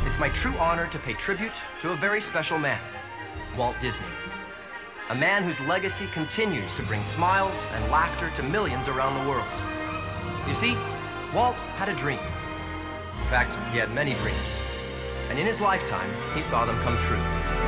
it's my true honor to pay tribute to a very special man, Walt Disney. A man whose legacy continues to bring smiles and laughter to millions around the world. You see, Walt had a dream. In fact, he had many dreams. And in his lifetime, he saw them come true.